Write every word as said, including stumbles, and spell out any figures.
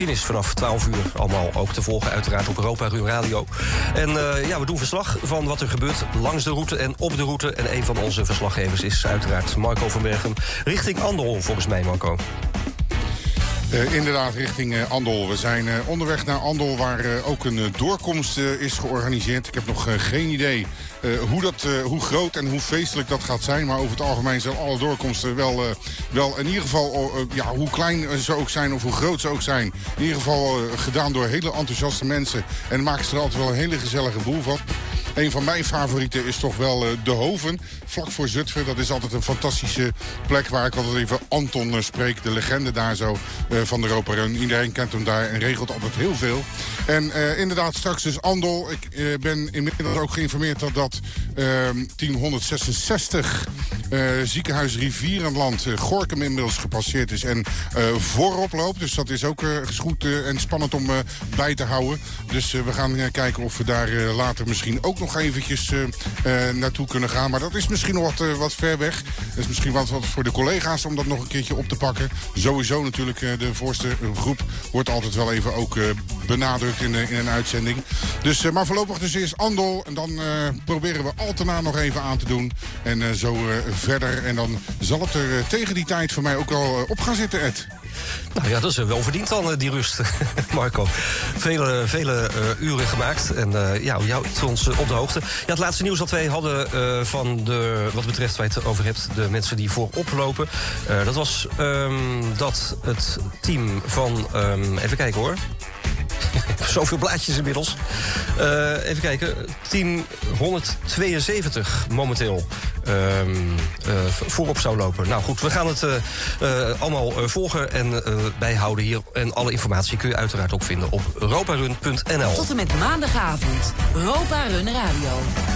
is vanaf twaalf uur allemaal ook te volgen, uiteraard op Europa Run Radio. En uh, ja, we doen verslag van wat er gebeurt langs de route en op de route. En een van onze verslaggevers is uiteraard Marco van Bergen. Richting Andel, volgens mij, Marco. Uh, inderdaad, richting uh, Andel. We zijn uh, onderweg naar Andel, waar uh, ook een uh, doorkomst uh, is georganiseerd. Ik heb nog uh, geen idee uh, hoe, dat, uh, hoe groot en hoe feestelijk dat gaat zijn. Maar over het algemeen zijn alle doorkomsten wel, uh, wel in ieder geval, uh, ja, hoe klein ze ook zijn of hoe groot ze ook zijn. In ieder geval uh, gedaan door hele enthousiaste mensen. En maken ze er altijd wel een hele gezellige boel van. Een van mijn favorieten is toch wel uh, De Hoven, vlak voor Zutphen. Dat is altijd een fantastische plek waar ik altijd even Anton uh, spreek. De legende daar zo uh, van de Europa Run. Iedereen kent hem daar en regelt altijd heel veel. En uh, inderdaad, straks dus Andel. Ik uh, ben inmiddels ook geïnformeerd dat dat uh, tien honderdzesenzestig uh, ziekenhuis Rivierenland uh, Gorinchem inmiddels gepasseerd is. En uh, voorop loopt. Dus dat is ook uh, goed uh, en spannend om uh, bij te houden. Dus uh, we gaan uh, kijken of we daar uh, later misschien ook nog eventjes uh, uh, naartoe kunnen gaan. Maar dat is misschien nog wat, uh, wat ver weg. Dat is misschien wat, wat voor de collega's om dat nog een keertje op te pakken. Sowieso natuurlijk, uh, de voorste groep wordt altijd wel even ook uh, benadrukt in, uh, in een uitzending. Dus, uh, maar voorlopig dus eerst Andel. En dan uh, proberen we Altena nog even aan te doen. En uh, zo uh, verder. En dan zal het er uh, tegen die tijd voor mij ook al uh, op gaan zitten, Ed. Nou ja, dat is wel verdiend dan, die rust, Marco. Vele, vele uh, uren gemaakt. En uh, ja, jou ons uh, op de hoogte. Ja, het laatste nieuws dat wij hadden uh, van de, wat betreft waar je het over hebt, de mensen die voorop lopen. Uh, dat was um, dat het team van, um, even kijken hoor. Zoveel blaadjes inmiddels. Uh, even kijken. Team honderdtweeënzeventig momenteel uh, uh, voorop zou lopen. Nou goed, we gaan het uh, uh, allemaal uh, volgen en uh, bijhouden hier. En alle informatie kun je uiteraard ook vinden op europarun punt n l. Tot en met maandagavond. Europa Run Radio.